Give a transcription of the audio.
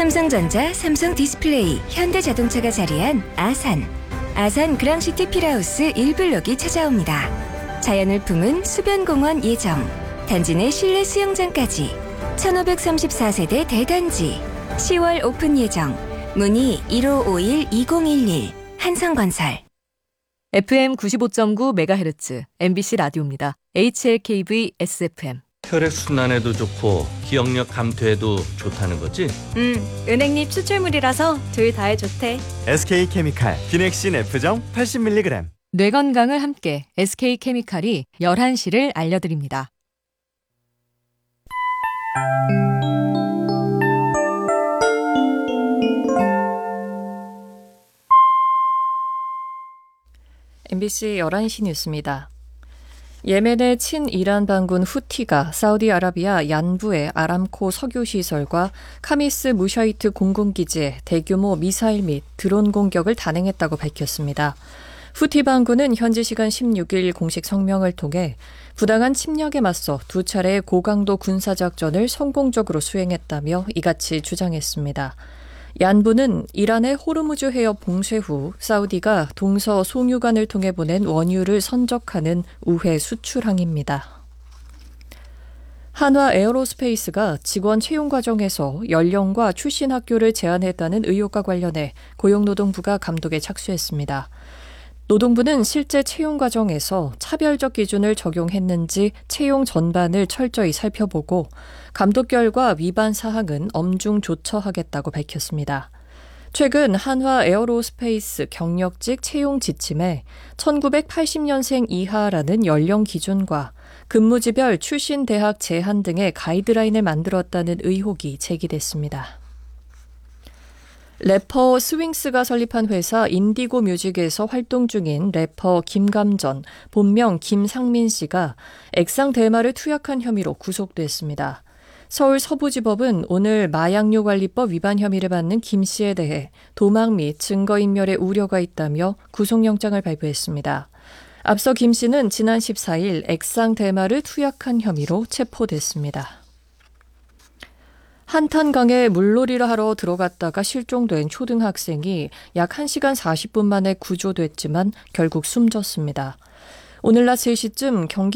삼성전자, 삼성디스플레이, 현대자동차가 자리한 아산 그랑시티 필하우스 1블록이 찾아옵니다. 자연을 품은 수변공원 예정, 단지 내 실내 수영장까지 1534세대 대단지 10월 오픈 예정. 문의 1551-2011 한성건설. FM 95.9MHz MBC 라디오입니다. HLKV SFM. 혈액순환에도 좋고 기억력 감퇴에도 좋다는 거지? 은행잎 추출물이라서 둘 다에 좋대. SK케미칼 비넥신 F정 80mg. 뇌 건강을 함께 SK케미칼이 11시를 알려드립니다. MBC 11시 뉴스입니다. 예멘의 친이란 반군 후티가 사우디아라비아 얀부의 아람코 석유시설과 카미스 무샤이트 공군기지에 대규모 미사일 및 드론 공격을 단행했다고 밝혔습니다. 후티 반군은 현지 시간 16일 공식 성명을 통해 부당한 침략에 맞서 두 차례의 고강도 군사작전을 성공적으로 수행했다며 이같이 주장했습니다. 얀부는 이란의 호르무즈 해협 봉쇄 후 사우디가 동서 송유관을 통해 보낸 원유를 선적하는 우회 수출항입니다. 한화 에어로스페이스가 직원 채용 과정에서 연령과 출신 학교를 제한했다는 의혹과 관련해 고용노동부가 감독에 착수했습니다. 노동부는 실제 채용 과정에서 차별적 기준을 적용했는지 채용 전반을 철저히 살펴보고 감독 결과 위반 사항은 엄중 조처하겠다고 밝혔습니다. 최근 한화 에어로스페이스 경력직 채용 지침에 1980년생 이하라는 연령 기준과 근무지별 출신 대학 제한 등의 가이드라인을 만들었다는 의혹이 제기됐습니다. 래퍼 스윙스가 설립한 회사 인디고 뮤직에서 활동 중인 래퍼 김감전, 본명 김상민 씨가 액상 대마를 투약한 혐의로 구속됐습니다. 서울 서부지법은 오늘 마약류관리법 위반 혐의를 받는 김 씨에 대해 도망 및 증거인멸의 우려가 있다며 구속영장을 발부했습니다. 앞서 김 씨는 지난 14일 액상 대마를 투약한 혐의로 체포됐습니다. 한탄강에 물놀이를 하러 들어갔다가 실종된 초등학생이 약 1시간 40분 만에 구조됐지만 결국 숨졌습니다. 오늘 낮 3시쯤 경기